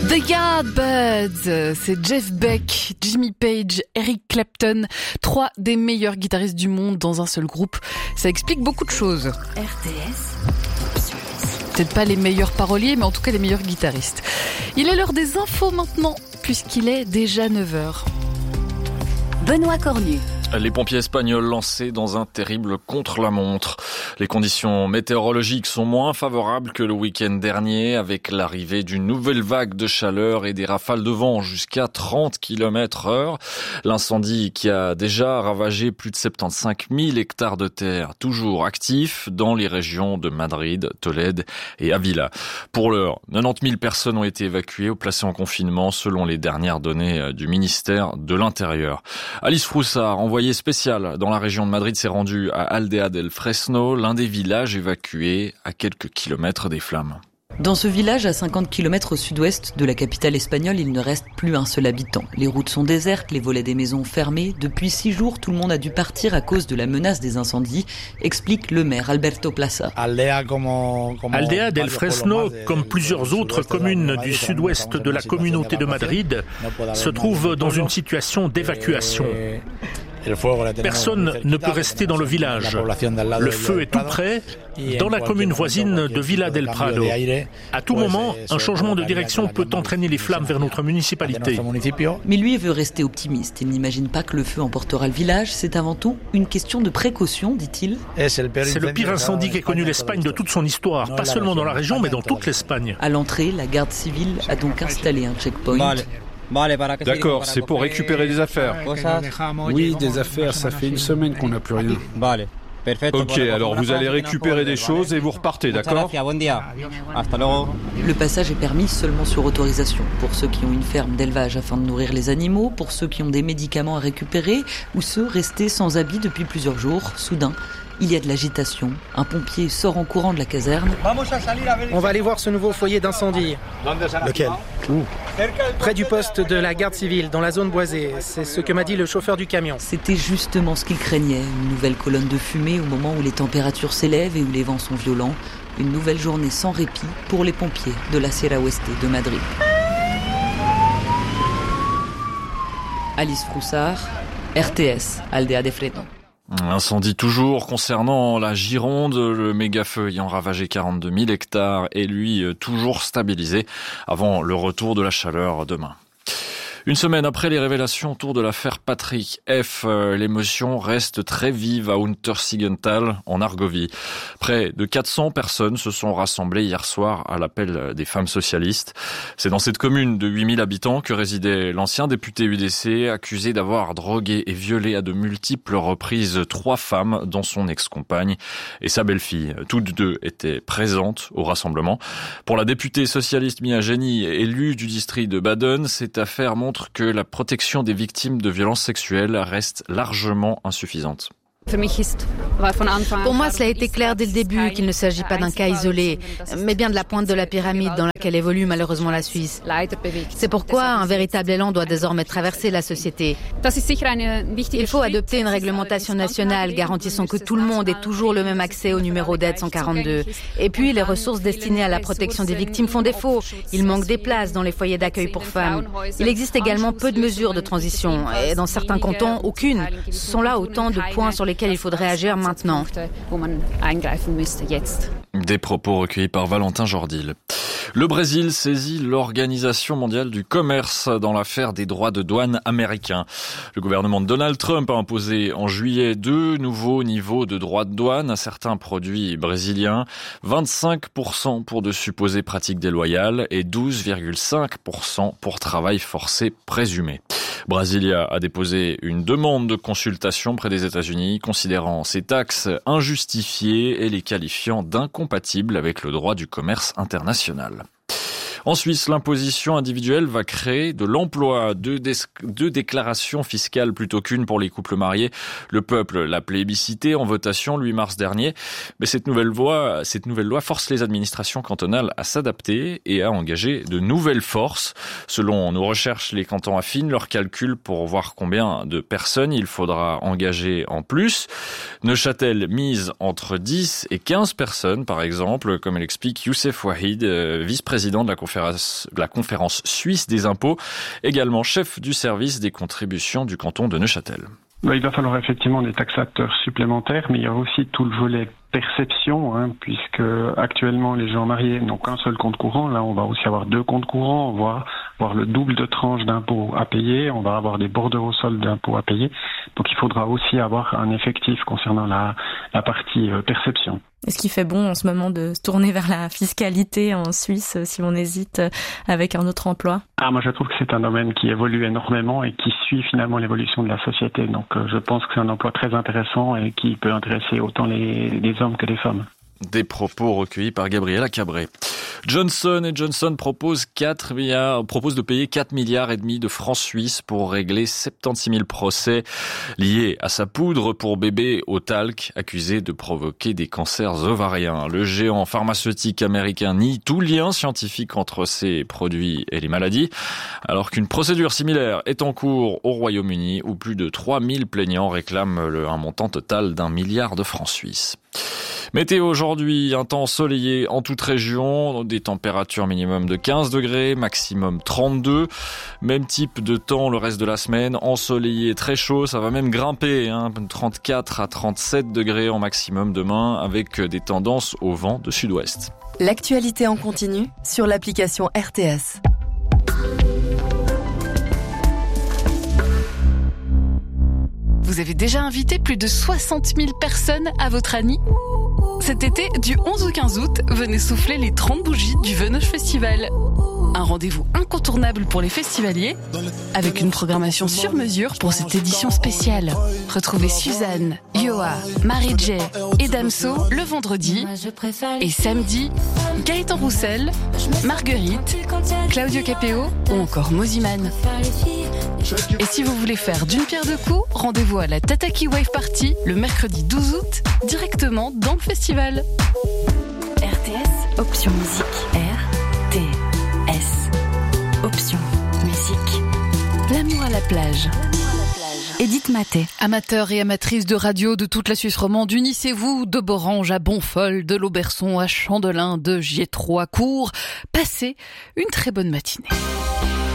The Yardbirds, c'est Jeff Beck, Jimmy Page, Eric Clapton, 3 des meilleurs guitaristes du monde dans un seul groupe. Ça explique beaucoup de choses. RTS. Peut-être pas les meilleurs paroliers, mais en tout cas les meilleurs guitaristes. Il est l'heure des infos maintenant, puisqu'il est déjà 9h. Benoît Cornu. Les pompiers espagnols lancés dans un terrible contre-la-montre. Les conditions météorologiques sont moins favorables que le week-end dernier, avec l'arrivée d'une nouvelle vague de chaleur et des rafales de vent jusqu'à 30 km/h. L'incendie qui a déjà ravagé plus de 75 000 hectares de terre, toujours actif dans les régions de Madrid, Tolède et Ávila. Pour l'heure, 90 000 personnes ont été évacuées ou placées en confinement selon les dernières données du ministère de l'Intérieur. Alice Froussard, envoyée spéciale dans la région de Madrid, s'est rendue à Aldea del Fresno, l'un des villages évacués à quelques kilomètres des flammes. Dans ce village, à 50 km au sud-ouest de la capitale espagnole, il ne reste plus un seul habitant. Les routes sont désertes, les volets des maisons fermés. Depuis 6 jours, tout le monde a dû partir à cause de la menace des incendies, explique le maire Alberto Plaza. Aldea del Fresno, comme plusieurs autres communes du sud-ouest de la communauté de Madrid, se trouve dans une situation d'évacuation. Personne ne peut rester dans le village. Le feu est tout près, dans la commune voisine de Villa del Prado. À tout moment, un changement de direction peut entraîner les flammes vers notre municipalité. Mais lui veut rester optimiste. Il n'imagine pas que le feu emportera le village. C'est avant tout une question de précaution, dit-il. C'est le pire incendie qu'ait connu l'Espagne de toute son histoire, pas seulement dans la région, mais dans toute l'Espagne. À l'entrée, la garde civile a donc installé un checkpoint. D'accord, c'est pour récupérer des affaires. Oui, des affaires, ça fait une semaine qu'on n'a plus rien. Ok, alors vous allez récupérer des choses et vous repartez, d'accord ? Le passage est permis seulement sur autorisation. Pour ceux qui ont une ferme d'élevage afin de nourrir les animaux, pour ceux qui ont des médicaments à récupérer, ou ceux restés sans habit depuis plusieurs jours. Soudain, il y a de l'agitation. Un pompier sort en courant de la caserne. On va aller voir ce nouveau foyer d'incendie. Lequel ? Où ? Près du poste de la garde civile, dans la zone boisée. C'est ce que m'a dit le chauffeur du camion. C'était justement ce qu'il craignait. Une nouvelle colonne de fumée au moment où les températures s'élèvent et où les vents sont violents. Une nouvelle journée sans répit pour les pompiers de la Sierra Oeste de Madrid. Alice Froussard, RTS, Aldea del Fresno. Incendie toujours concernant la Gironde, le méga-feu ayant ravagé 42 000 hectares et lui toujours stabilisé avant le retour de la chaleur demain. Une semaine après les révélations autour de l'affaire Patrick F, l'émotion reste très vive à Untersiggenthal, en Argovie. Près de 400 personnes se sont rassemblées hier soir à l'appel des femmes socialistes. C'est dans cette commune de 8000 habitants que résidait l'ancien député UDC, accusé d'avoir drogué et violé à de multiples reprises 3 femmes, dont son ex-compagne et sa belle-fille. Toutes deux étaient présentes au rassemblement. Pour la députée socialiste Mia Geni, élue du district de Baden, cette affaire montre que la protection des victimes de violences sexuelles reste largement insuffisante. Pour moi, cela a été clair dès le début qu'il ne s'agit pas d'un cas isolé, mais bien de la pointe de la pyramide dans laquelle évolue malheureusement la Suisse. C'est pourquoi un véritable élan doit désormais traverser la société. Il faut adopter une réglementation nationale garantissant que tout le monde ait toujours le même accès au numéro d'aide 142. Et puis, les ressources destinées à la protection des victimes font défaut. Il manque des places dans les foyers d'accueil pour femmes. Il existe également peu de mesures de transition, et dans certains cantons, aucune. Ce sont là autant de points sur lesquels il faudrait agir maintenant. Des propos recueillis par Valentin Jordil. Le Brésil saisit l'Organisation mondiale du commerce dans l'affaire des droits de douane américains. Le gouvernement de Donald Trump a imposé en juillet 2 nouveaux niveaux de droits de douane à certains produits brésiliens, 25% pour de supposées pratiques déloyales et 12,5% pour travail forcé présumé. Brasilia a déposé une demande de consultation près des États-Unis, considérant ces taxes injustifiées et les qualifiant d'incompatibles avec le droit du commerce international. En Suisse, l'imposition individuelle va créer de l'emploi, deux déclarations fiscales plutôt qu'une pour les couples mariés. Le peuple l'a plébiscité en votation le 8 mars dernier. Mais cette nouvelle loi force les administrations cantonales à s'adapter et à engager de nouvelles forces. Selon nos recherches, les cantons affinent leurs calculs pour voir combien de personnes il faudra engager en plus. Neuchâtel mise entre 10 et 15 personnes, par exemple, comme l'explique Youssef Wahid, vice-président de la conférence conférence suisse des impôts, également chef du service des contributions du canton de Neuchâtel. Il va falloir effectivement des taxateurs supplémentaires, mais il y a aussi tout le volet perception, puisque actuellement les gens mariés n'ont qu'un seul compte courant. Là, on va aussi avoir 2 comptes courants, on va avoir le double de tranches d'impôts à payer, on va avoir des bordereaux soldes d'impôts à payer. Donc il faudra aussi avoir un effectif concernant la partie perception. Est-ce qu'il fait bon en ce moment de se tourner vers la fiscalité en Suisse si on hésite avec un autre emploi ? Moi je trouve que c'est un domaine qui évolue énormément et qui suit finalement l'évolution de la société. Donc je pense que c'est un emploi très intéressant et qui peut intéresser autant les hommes que les femmes. Des propos recueillis par Gabriela Cabré. Johnson & Johnson propose de payer 4 milliards et demi de francs suisses pour régler 76 000 procès liés à sa poudre pour bébé au talc, accusée de provoquer des cancers ovariens. Le géant pharmaceutique américain nie tout lien scientifique entre ces produits et les maladies, alors qu'une procédure similaire est en cours au Royaume-Uni, où plus de 3000 plaignants réclament un montant total d'1 milliard de francs suisses. Météo aujourd'hui, un temps ensoleillé en toute région, des températures minimum de 15 degrés, maximum 32. Même type de temps le reste de la semaine, ensoleillé très chaud, ça va même grimper, 34 à 37 degrés en maximum demain, avec des tendances au vent de sud-ouest. L'actualité en continu sur l'application RTS. Vous avez déjà invité plus de 60 000 personnes à votre Annie ? Cet été, du 11 au 15 août, venez souffler les 30 bougies du Venoge Festival. Un rendez-vous incontournable pour les festivaliers, avec une programmation sur mesure pour cette édition spéciale. Retrouvez Suzanne, Yoa, Marie-J et Damso le vendredi. Et samedi, Gaëtan Roussel, Marguerite, Claudio Capéo ou encore Moziman. Et si vous voulez faire d'une pierre deux coups, rendez-vous à la Tataki Wave Party le mercredi 12 août, directement dans le festival. RTS, option musique. RTS, option musique. L'amour à la plage. Edith Maté. Amateurs et amatrices de radio de toute la Suisse romande, unissez-vous de Borange à Bonfol, de l'Auberçon à Chandelin, de Gietro à Cours. Passez une très bonne matinée.